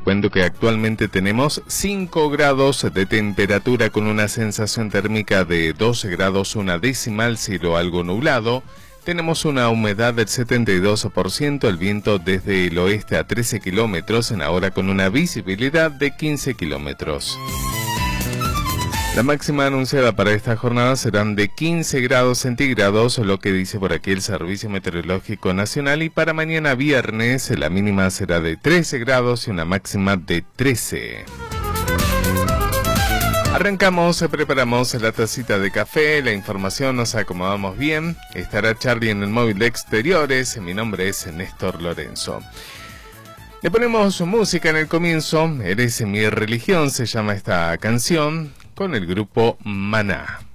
cuento que actualmente tenemos 5 grados de temperatura con una sensación térmica de 12 grados una décimal, cielo algo nublado. Tenemos una humedad del 72%, el viento desde el oeste a 13 kilómetros en la hora con una visibilidad de 15 kilómetros. La máxima anunciada para esta jornada serán de 15 grados centígrados, lo que dice por aquí el Servicio Meteorológico Nacional, y para mañana viernes la mínima será de 13 grados y una máxima de 13. Arrancamos, preparamos la tacita de café, la información, nos acomodamos bien. Estará Charlie en el móvil de exteriores, mi nombre es Néstor Lorenzo. Le ponemos música en el comienzo, Eres mi religión, se llama esta canción, con el grupo Maná.